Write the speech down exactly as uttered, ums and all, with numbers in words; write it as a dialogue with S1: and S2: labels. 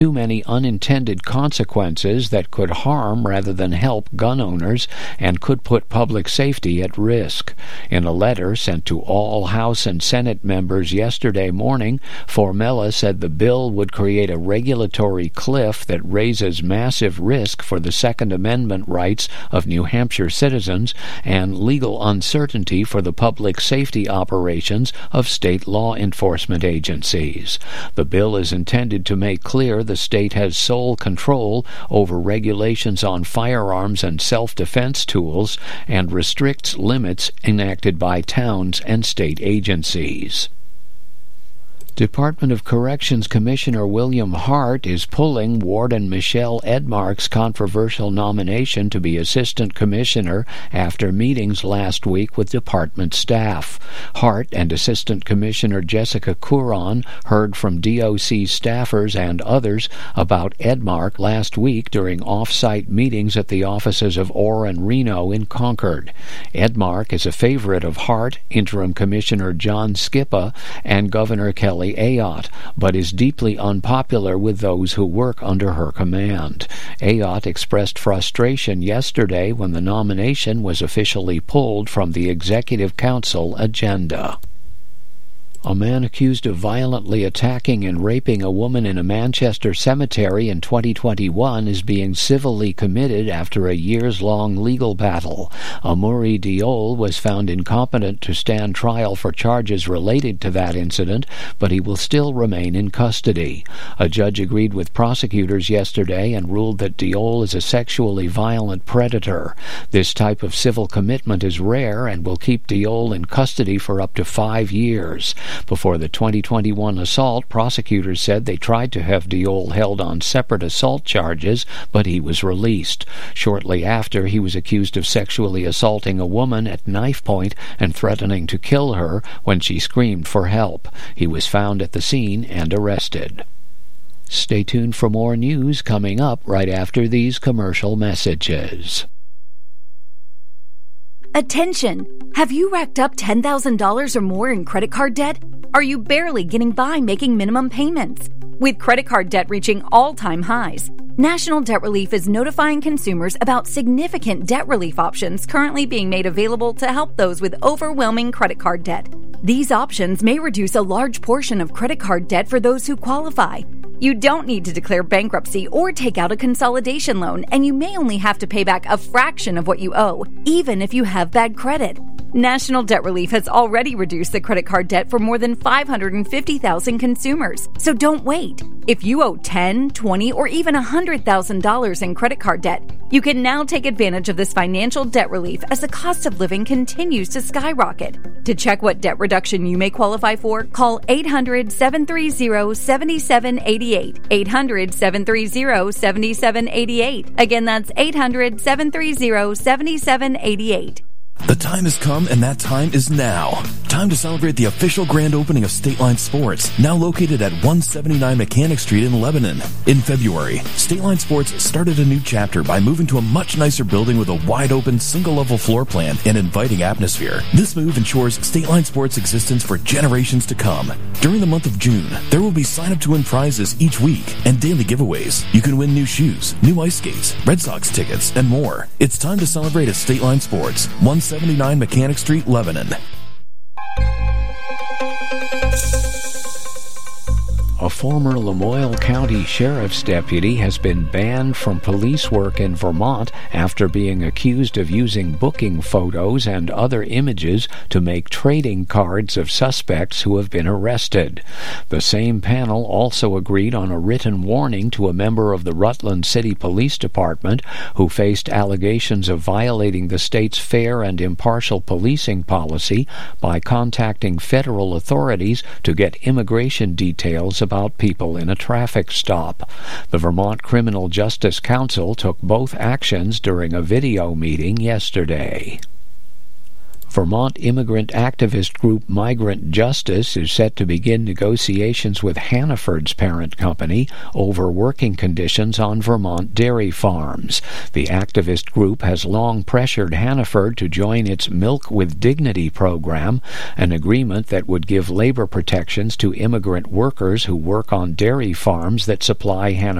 S1: too many unintended consequences that could harm rather than help gun owners and could put public safety at risk. In a letter sent to all House and Senate members yesterday morning, Formella said the bill would create a regulatory cliff that raises massive risk for the Second Amendment rights of New Hampshire citizens and legal uncertainty for the public safety operations of state law enforcement agencies. The bill is intended to make clear the state has sole control over regulations on firearms and self-defense tools and restricts limits enacted by towns and state agencies. Department of Corrections Commissioner William Hart is pulling Warden Michelle Edmark's controversial nomination to be Assistant Commissioner after meetings last week with department staff. Hart and Assistant Commissioner Jessica Couron heard from D O C staffers and others about Edmark last week during off-site meetings at the offices of Orr and Reno in Concord. Edmark is a favorite of Hart, Interim Commissioner John Skippa, and Governor Kelly Ayotte, but is deeply unpopular with those who work under her command. Ayotte expressed frustration yesterday when the nomination was officially pulled from the Executive Council agenda. A man accused of violently attacking and raping a woman in a Manchester cemetery in twenty twenty-one is being civilly committed after a years-long legal battle. Amaury Diol was found incompetent to stand trial for charges related to that incident, but he will still remain in custody. A judge agreed with prosecutors yesterday and ruled that Diol is a sexually violent predator. This type of civil commitment is rare and will keep Diol in custody for up to five years. Before the twenty twenty-one assault, prosecutors said they tried to have Diol held on separate assault charges, but he was released. Shortly after, he was accused of sexually assaulting a woman at knife point and threatening to kill her when she screamed for help. He was found at the scene and arrested. Stay tuned for more news coming up right after these commercial messages.
S2: Attention! Have you racked up ten thousand dollars or more in credit card debt? Are you barely getting by making minimum payments? With credit card debt reaching all-time highs, National Debt Relief is notifying consumers about significant debt relief options currently being made available to help those with overwhelming credit card debt. These options may reduce a large portion of credit card debt for those who qualify. You don't need to declare bankruptcy or take out a consolidation loan, and you may only have to pay back a fraction of what you owe, even if you have bad credit. National Debt Relief has already reduced the credit card debt for more than five hundred fifty thousand consumers, so don't wait. If you owe ten thousand dollars, twenty thousand dollars, or even one hundred thousand dollars in credit card debt, you can now take advantage of this financial debt relief as the cost of living continues to skyrocket. To check what debt reduction you may qualify for, call eight hundred, seven three zero, seven seven eight eight, eight hundred, seven three zero, seven seven eight eight. Again, that's eight hundred, seven three zero, seven seven eight eight.
S3: The time has come, and that time is now. Time to celebrate the official grand opening of State Line Sports, now located at one seventy-nine Mechanic Street in Lebanon. In February, State Line Sports started a new chapter by moving to a much nicer building with a wide-open, single-level floor plan and inviting atmosphere. This move ensures State Line Sports' existence for generations to come. During the month of June, there will be sign-up-to-win prizes each week and daily giveaways. You can win new shoes, new ice skates, Red Sox tickets, and more. It's time to celebrate at State Line Sports, one seventy-nine Mechanic Street, Lebanon.
S1: A former Lamoille County Sheriff's deputy has been banned from police work in Vermont after being accused of using booking photos and other images to make trading cards of suspects who have been arrested. The same panel also agreed on a written warning to a member of the Rutland City Police Department who faced allegations of violating the state's fair and impartial policing policy by contacting federal authorities to get immigration details about about people in a traffic stop. The Vermont Criminal Justice Council took both actions during a video meeting yesterday. Vermont immigrant activist group Migrant Justice is set to begin negotiations with Hannaford's parent company over working conditions on Vermont dairy farms. The activist group has long pressured Hannaford to join its Milk with Dignity program, an agreement that would give labor protections to immigrant workers who work on dairy farms that supply Hannaford